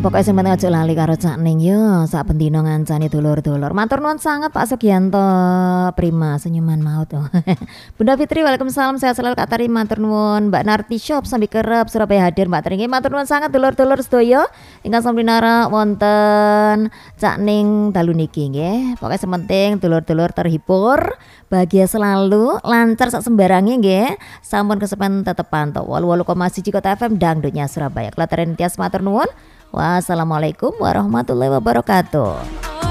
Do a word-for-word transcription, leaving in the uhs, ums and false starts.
Pokoke sing penting aja lali karo Cak Ning yo, sak bendina ngancani dulur-dulur. Matur nuwun sanget Pak Sugianto, prima senyuman maut. Bunda Fitri, waalaikumsalam, sehat selalu Kak Tari, matur nuwun. Mbak Narti Shop sambil kerep Surabaya hadir Mbak Tari. Matur nuwun sanget dulur-dulur sedaya ingkang sami nara wonten Cak Ning dalu niki nggih. Pokoke sing penting dulur-dulur terhibur, bahagia selalu, lancar sak sembarange nggih. Sampun kesepen tetep pantau wolu wolu koma siji Kota F M Dangdutnya Surabaya. Kula Tari Tias matur nuwun. Wassalamualaikum warahmatullahi wabarakatuh.